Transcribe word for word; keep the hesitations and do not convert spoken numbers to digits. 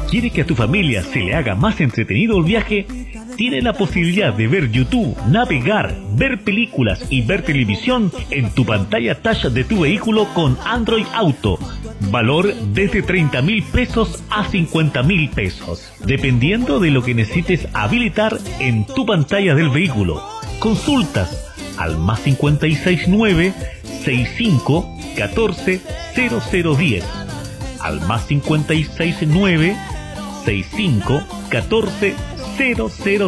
¿Quiere que a tu familia se le haga más entretenido el viaje? Tiene la posibilidad de ver YouTube, navegar, ver películas y ver televisión en tu pantalla touch de tu vehículo con Android Auto. Valor desde treinta mil pesos a cincuenta mil pesos, dependiendo de lo que necesites habilitar en tu pantalla del vehículo. Consultas al más cincuenta y seis nueve sesenta y cinco catorce cero cero diez, al más cincuenta y seis nueve sesenta y cinco catorce cero cero